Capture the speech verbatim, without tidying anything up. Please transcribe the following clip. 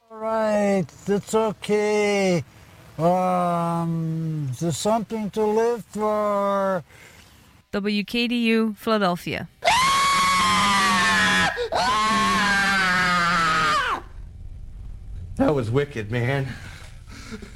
All right, it's okay. Um, there's something to live for. W K D U, Philadelphia. That was wicked, man.